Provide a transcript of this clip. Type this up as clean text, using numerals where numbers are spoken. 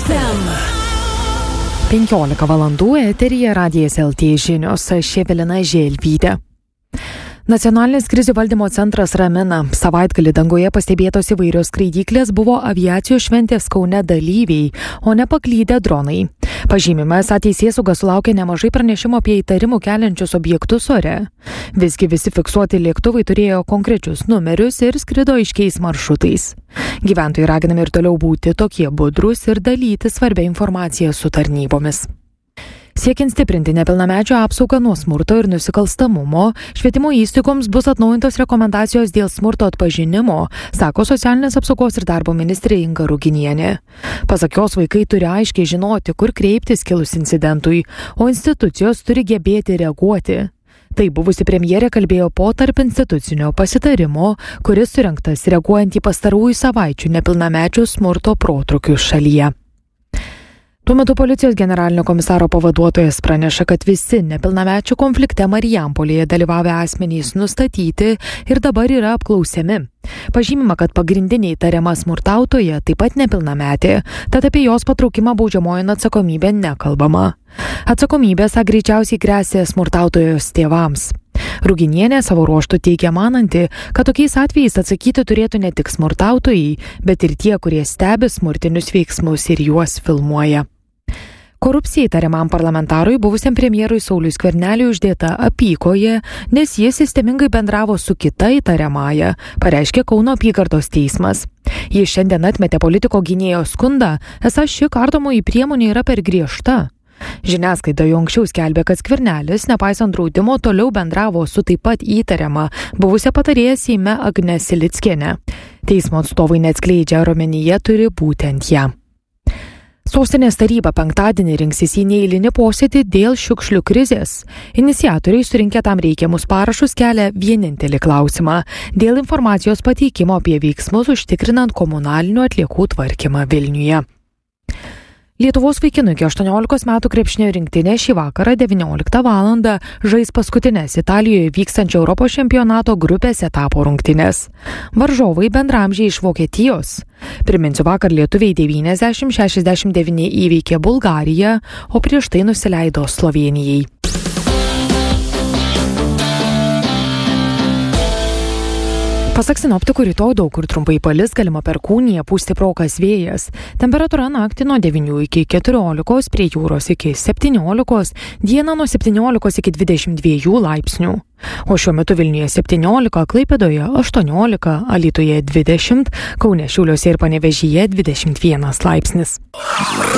FM. 15 valandų eteryje Radijas LT žinios, aš Evelina Želvytė. Nacionalinis krizių valdymo centras ramina. Savaitgalį dangoje pastebėtos įvairios skraidyklės buvo aviacijos šventės Kaune dalyviai, o ne paklydę dronai. Pažymime, teisėsauga sulaukė nemažai pranešimų apie įtarimų keliančius objektus ore. Visgi visi fiksuoti lėktuvai turėjo konkrečius numerius ir skrido aiškiais maršrutais. Gyventojai raginami ir toliau būti tokie budrus ir dalyti svarbią informaciją su tarnybomis. Siekiant stiprinti nepilnamečių apsaugą nuo smurto ir nusikalstamumo, švietimo įstaigoms bus atnaujintos rekomendacijos dėl smurto atpažinimo, sako socialinės apsaugos ir darbo ministrė Inga Ruginienė. Pasak jos, vaikai turi aiškiai žinoti, kur kreiptis kilus incidentui, o institucijos turi gebėti reaguoti. Tai buvusi premjerė kalbėjo po tarp institucinio pasitarimo, kuris surengtas reaguojant į pastarųjų savaičių nepilnamečių smurto protrūkius šalyje. Tuo metu policijos generalinio komisaro pavaduotojas praneša, kad visi nepilnamečių konflikte Marijampolėje dalyvavę asmenys nustatyti ir dabar yra apklausiami. Pažymima, kad pagrindiniai tariama smurtautoja taip pat nepilnametė, tad apie jos patraukimą baudžiamojon atsakomybę nekalbama. Atsakomybė greičiausiai gresia smurtautojos tėvams. Ruginienė savo ruožtų teigia mananti, kad tokiais atvejais atsakyti turėtų ne tik smurtautojai, bet ir tie, kurie stebi smurtinius veiksmus ir juos filmuoja. Korupcijai tariamam parlamentarui buvusiam premjerui Sauliui Skverneliui uždėta apykoje, nes jis sistemingai bendravo su kita įtariamąja, pareiškė Kauno apygardos teismas. Jis šiandien atmetė politiko gynėjo skundą, esą ši kardomoji priemonė yra per griežta. Žiniasklaida jau anksčiau skelbė, kad Skvernelis, nepaisant draudimo, toliau bendravo su taip pat įtariama buvusia patarėja Seime Agne Silickiene. Teismo atstovai neatskleidžia, ar omenyje turi būtent ją. Sostinės taryba penktadienį rinksis į neeilinį posėdį dėl šiukšlių krizės. Iniciatoriai surinkę tam reikiamus parašus kelia vienintelį klausimą dėl informacijos pateikimo apie veiksmus užtikrinant komunalinių atliekų tvarkymą Vilniuje. Lietuvos vaikinų iki 18 metų krepšinio rinktinė šį vakarą 19 valandą žais paskutinės Italijoje vykstančio Europos čempionato grupės etapo rungtynes. Varžovai bendramžiai iš Vokietijos. Priminsiu, vakar lietuviai 90-69 įveikė Bulgariją, o prieš tai nusileido Slovėnijai. Pasak sinoptikų, rytoj daug kur trumpai palis, galima perkūnija, pūs stiprokas vėjas. Temperatūra naktį nuo 9 iki 14, prie jūros iki 17, dieną nuo 17 iki 22 laipsnių. O šiuo metu Vilniuje 17, Klaipėdoje 18, Alytuje 20, Kaune, Šiauliuose ir Panevėžyje 21 laipsnis.